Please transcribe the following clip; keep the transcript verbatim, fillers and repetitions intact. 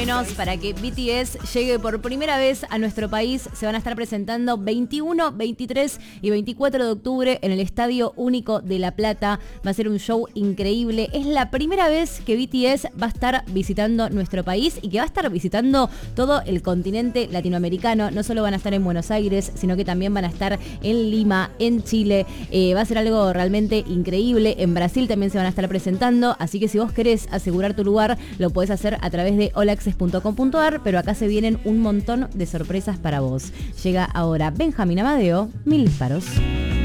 menos para que B T S llegue por primera vez a nuestro país. Se van a estar presentando veintiuno, veintitrés y veinticuatro de octubre en el Estadio Único de La Plata. Va a ser un show increíble. Es la primera vez que B T S va a estar visitando nuestro país y que va a estar visitando todo el continente latinoamericano. No solo van a estar en Buenos Aires, sino que también van a estar en Lima, en Chile. Eh, va a ser algo realmente increíble. En Brasil también se van a estar presentando. Así que si vos querés asegurar tu lugar, lo podés hacer a través de all access punto com punto a r, pero acá se vienen un montón de sorpresas para vos. Llega ahora Benjamín Amadeo, Mil Disparos.